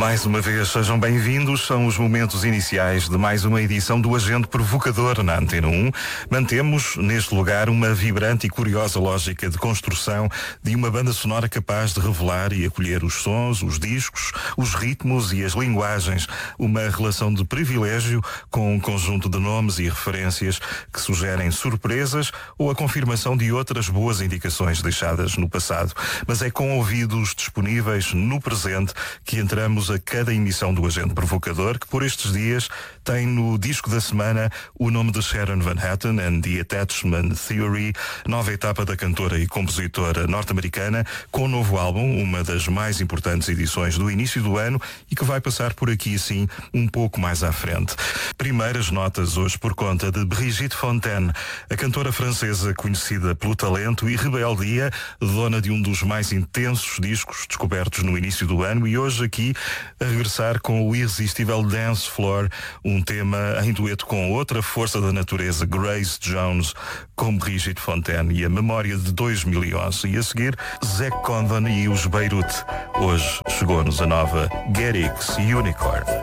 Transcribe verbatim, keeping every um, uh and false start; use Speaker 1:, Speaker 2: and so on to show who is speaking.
Speaker 1: Mais uma vez, sejam bem-vindos. São os momentos iniciais de mais uma edição do Agente Provocador na Antena um. Mantemos, neste lugar, uma vibrante e curiosa lógica de construção de uma banda sonora capaz de revelar e acolher os sons, os discos, os ritmos e as linguagens. Uma relação de privilégio com um conjunto de nomes e referências que sugerem surpresas ou a confirmação de outras boas indicações deixadas no passado. Mas é com ouvidos disponíveis no presente que entramos a cada emissão do Agente Provocador, que por estes dias tem no disco da semana o nome de Sharon Van Etten and the Attachment Theory, nova etapa da cantora e compositora norte-americana, com um novo álbum, uma das mais importantes edições do início do ano e que vai passar por aqui, sim, um pouco mais à frente. Primeiras notas hoje por conta de Brigitte Fontaine, a cantora francesa conhecida pelo talento e rebeldia, dona de um dos mais intensos discos descobertos no início do ano, e hoje aqui a regressar com o irresistível Dance Floor, um tema em dueto com outra força da natureza, Grace Jones, com Brigitte Fontaine e a memória de dois mil e onze. E a seguir, Zack Condon e os Beirut. Hoje chegou-nos a nova Get X Unicorn.